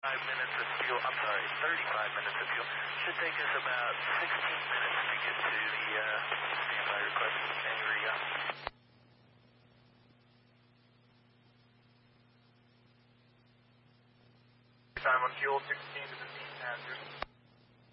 minutes of fuel, I'm sorry, 35 minutes of fuel. Should take us about 16 minutes to get to the standby request. And here we go. Time on fuel, 16 to 15 passengers.